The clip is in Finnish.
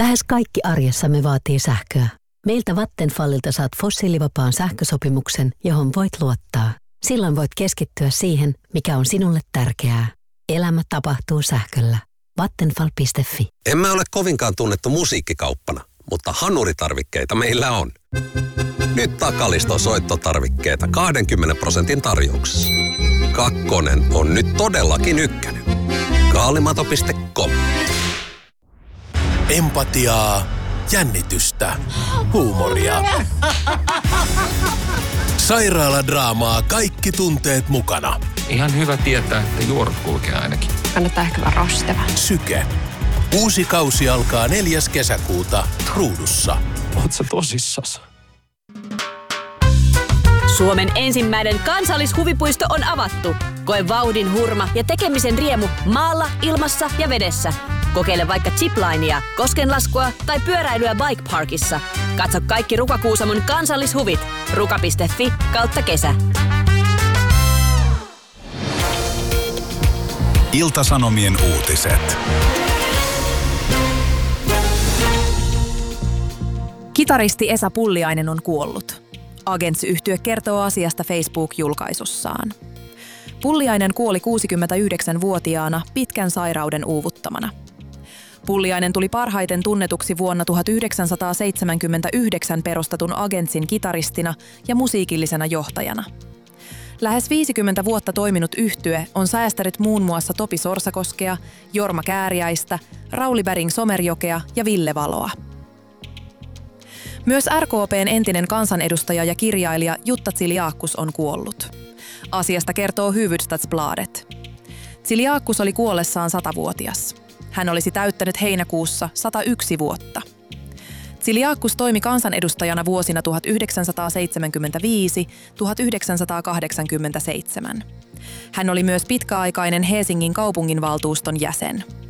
Lähes kaikki arjessamme vaatii sähköä. Meiltä Vattenfallilta saat fossiilivapaan sähkösopimuksen, johon voit luottaa. Silloin voit keskittyä siihen, mikä on sinulle tärkeää. Elämä tapahtuu sähköllä. Vattenfall.fi. Emme ole kovinkaan tunnettu musiikkikauppana, mutta hanuritarvikkeita meillä on. Nyt Takaliston soittotarvikkeita 20% tarjouksessa. Kakkonen on nyt todellakin ykkönen. Kaalimato.com. Empatiaa, jännitystä, huumoria. Sairaaladraamaa, kaikki tunteet mukana. Ihan hyvä tietää, että juorut kulkee ainakin. Kannattaa ehkä vähän rastata. Syke. Uusi kausi alkaa 4. kesäkuuta Ruudussa. Oot sä tosissas? Suomen ensimmäinen kansallishuvipuisto on avattu. Koe vauhdin hurma ja tekemisen riemu maalla, ilmassa ja vedessä. Kokeile vaikka ziplinea, koskenlaskua tai pyöräilyä Bike Parkissa. Katso kaikki Ruka-Kuusamon kansallishuvit. ruka.fi/kesä. Ilta-Sanomien uutiset. Kitaristi Esa Pulliainen on kuollut. Agents-yhtye kertoo asiasta Facebook-julkaisussaan. Pulliainen kuoli 69-vuotiaana pitkän sairauden uuvuttamana. Pulliainen tuli parhaiten tunnetuksi vuonna 1979 perustetun Agentsin kitaristina ja musiikillisena johtajana. Lähes 50 vuotta toiminut yhtye on säästänyt muun muassa Topi Sorsakoskea, Jorma Kääriäistä, Rauli Bering-Somerjokea ja Ville Valoa. Myös RKP:n entinen kansanedustaja ja kirjailija Jutta Tsiliakus on kuollut. Asiasta kertoo Hufvudstadsbladet. Tsiliakus oli kuollessaan 100-vuotias. Hän olisi täyttänyt heinäkuussa 101 vuotta. Tsiliakus toimi kansanedustajana vuosina 1975–1987. Hän oli myös pitkäaikainen Helsingin kaupunginvaltuuston jäsen.